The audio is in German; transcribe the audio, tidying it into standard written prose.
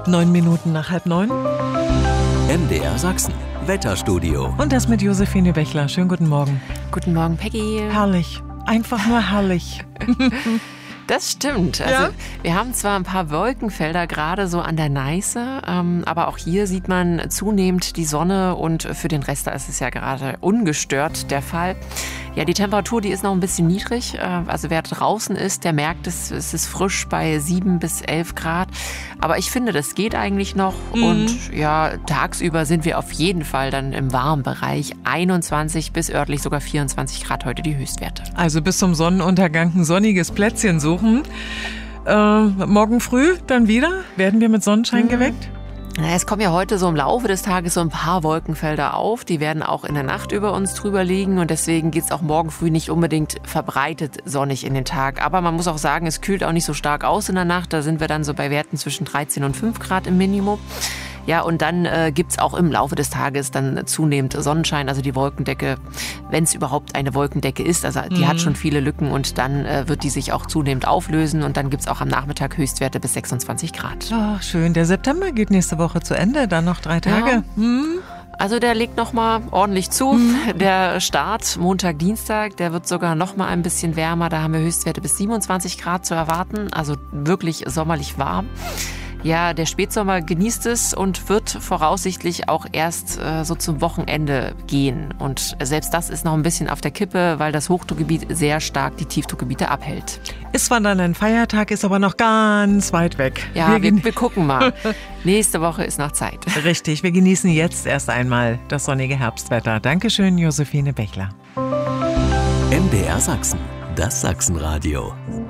9 Minuten nach 8:30. MDR Sachsen, Wetterstudio. Und das mit Josephine Bechler. Schönen guten Morgen. Guten Morgen, Peggy. Herrlich. Einfach nur herrlich. Das stimmt. Also, wir haben zwar ein paar Wolkenfelder gerade so an der Neiße, aber auch hier sieht man zunehmend die Sonne und für den Rest da ist es ja gerade ungestört der Fall. Ja, die Temperatur, die ist noch ein bisschen niedrig. Also wer draußen ist, der merkt, es ist frisch bei 7 bis 11 Grad. Aber ich finde, das geht eigentlich noch. Und ja, tagsüber sind wir auf jeden Fall dann im warmen Bereich. 21 bis örtlich sogar 24 Grad heute die Höchstwerte. Also bis zum Sonnenuntergang ein sonniges Plätzchen suchen. Morgen früh dann wieder? Werden wir mit Sonnenschein geweckt? Es kommen ja heute so im Laufe des Tages so ein paar Wolkenfelder auf. Die werden auch in der Nacht über uns drüber liegen. Und deswegen geht es auch morgen früh nicht unbedingt verbreitet sonnig in den Tag. Aber man muss auch sagen, es kühlt auch nicht so stark aus in der Nacht. Da sind wir dann so bei Werten zwischen 13 und 5 Grad im Minimum. Ja, und dann gibt's auch im Laufe des Tages dann zunehmend Sonnenschein. Also die Wolkendecke, wenn es überhaupt eine Wolkendecke ist, also die hat schon viele Lücken und dann wird die sich auch zunehmend auflösen. Und dann gibt's auch am Nachmittag Höchstwerte bis 26 Grad. Ach, schön. Der September geht nächste Woche zu Ende. Dann noch 3 Tage. Ja. Also der legt noch mal ordentlich zu. Der Start Montag, Dienstag, der wird sogar noch mal ein bisschen wärmer. Da haben wir Höchstwerte bis 27 Grad zu erwarten. Also wirklich sommerlich warm. Ja, der Spätsommer genießt es und wird voraussichtlich auch erst so zum Wochenende gehen. Und selbst das ist noch ein bisschen auf der Kippe, weil das Hochdruckgebiet sehr stark die Tiefdruckgebiete abhält. Ist zwar dann ein Feiertag, ist aber noch ganz weit weg. Ja, wir gucken mal. Nächste Woche ist noch Zeit. Richtig, wir genießen jetzt erst einmal das sonnige Herbstwetter. Dankeschön, Josephine Bechler. MDR Sachsen, das Sachsenradio.